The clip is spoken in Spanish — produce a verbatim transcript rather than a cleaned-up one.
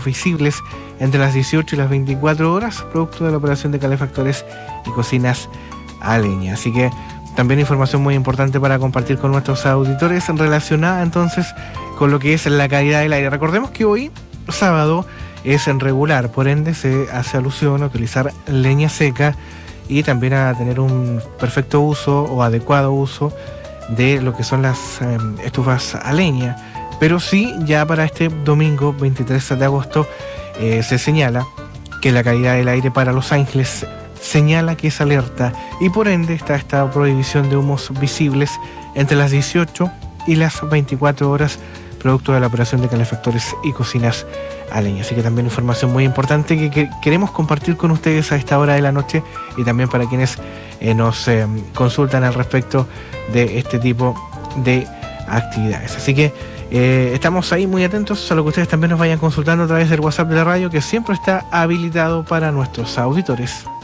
humos visibles entre las dieciocho y las veinticuatro horas, producto de la operación de calefactores y cocinas a leña. Así que también información muy importante para compartir con nuestros auditores relacionada entonces con lo que es la calidad del aire. Recordemos que hoy, sábado, es en regular, por ende se hace alusión a utilizar leña seca y también a tener un perfecto uso o adecuado uso de lo que son las eh, estufas a leña. Pero sí, ya para este domingo veintitrés de agosto eh, se señala que la calidad del aire para Los Ángeles señala que es alerta y por ende está esta prohibición de humos visibles entre las dieciocho y las veinticuatro horas, producto de la operación de calefactores y cocinas a leña. Así que también información muy importante que, que queremos compartir con ustedes a esta hora de la noche y también para quienes eh, nos eh, consultan al respecto de este tipo de actividades. Así que eh, estamos ahí muy atentos a lo que ustedes también nos vayan consultando a través del WhatsApp de la radio, que siempre está habilitado para nuestros auditores.